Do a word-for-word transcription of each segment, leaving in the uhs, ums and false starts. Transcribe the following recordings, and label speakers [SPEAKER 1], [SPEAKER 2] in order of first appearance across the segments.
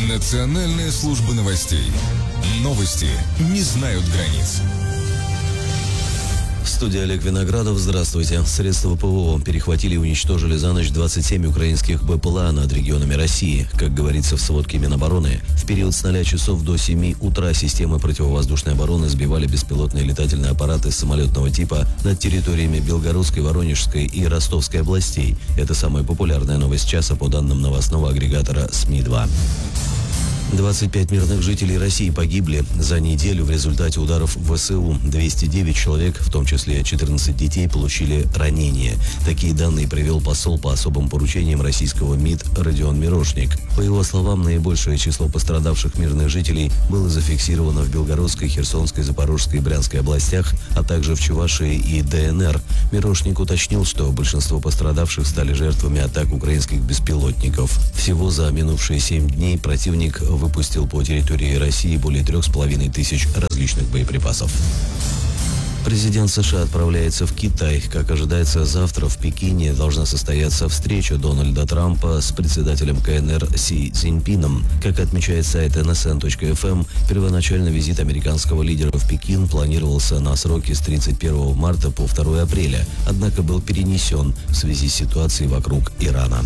[SPEAKER 1] Национальная служба новостей. Новости не знают границ.
[SPEAKER 2] В студии Олег Виноградов. Здравствуйте. Средства ПВО перехватили и уничтожили за ночь двадцать семь украинских БПЛА над регионами России. Как говорится в сводке Минобороны, в период с ноля часов до семи утра системы противовоздушной обороны сбивали беспилотные летательные аппараты самолетного типа над территориями Белгородской, Воронежской и Ростовской областей. Это самая популярная новость часа по данным новостного агрегатора СМИ два. двадцать пять мирных жителей России погибли за неделю в результате ударов ВСУ. двести девять человек, в том числе четырнадцать детей, получили ранения. Такие данные привел посол по особым поручениям российского МИД Родион Мирошник. По его словам, наибольшее число пострадавших мирных жителей было зафиксировано в Белгородской, Херсонской, Запорожской и Брянской областях, а также в Чувашии и ДНР. Мирошник уточнил, что большинство пострадавших стали жертвами атак украинских беспилотников. Всего за минувшие семь дней противник выпустил по территории России более трех с половиной тысяч различных боеприпасов. Президент США отправляется в Китай. Как ожидается, завтра в Пекине должна состояться встреча Дональда Трампа с председателем КНР Си Цзиньпином. Как отмечает сайт эн эс эн точка эф эм, первоначально визит американского лидера в Пекин планировался на сроки с тридцать первого марта по второго апреля, однако был перенесен в связи с ситуацией вокруг Ирана.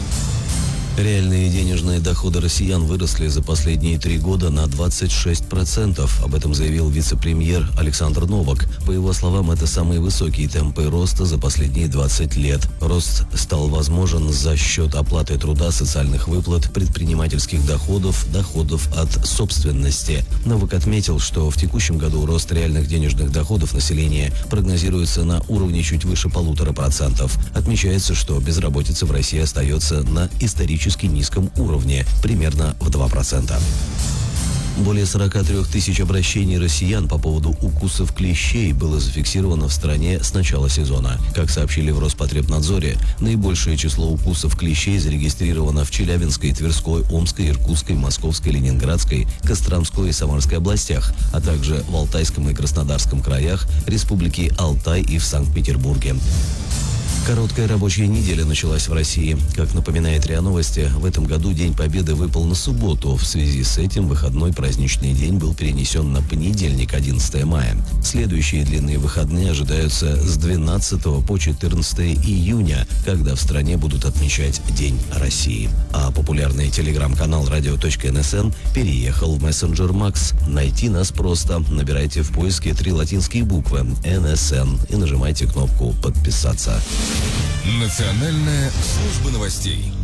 [SPEAKER 2] Реальные денежные доходы россиян выросли за последние три года на двадцать шесть процентов. Об этом заявил вице-премьер Александр Новак. По его словам, это самые высокие темпы роста за последние двадцать лет. Рост стал возможен за счет оплаты труда, социальных выплат, предпринимательских доходов, доходов от собственности. Новак отметил, что в текущем году рост реальных денежных доходов населения прогнозируется на уровне чуть выше полутора процентов. Отмечается, что безработица в России остается на исторически низком уровне, примерно в два процента. Более сорок три тысяч обращений россиян по поводу укусов клещей было зафиксировано в стране с начала сезона. Как сообщили в Роспотребнадзоре, наибольшее число укусов клещей зарегистрировано в Челябинской, Тверской, Омской, Иркутской, Московской, Ленинградской, Костромской и Самарской областях, а также в Алтайском и Краснодарском краях, Республике Алтай и в Санкт-Петербурге. Короткая рабочая неделя началась в России. Как напоминает РИА Новости, в этом году День Победы выпал на субботу. В связи с этим выходной праздничный день был перенесен на понедельник, одиннадцатое мая. Следующие длинные выходные ожидаются с двенадцатого по четырнадцатое июня, когда в стране будут отмечать День России. А популярный телеграм-канал радио точка эн эс эн переехал в мессенджер Макс. Найти нас просто. Набирайте в поиске три латинские буквы эн эс эн и нажимайте кнопку «Подписаться».
[SPEAKER 1] Национальная служба новостей.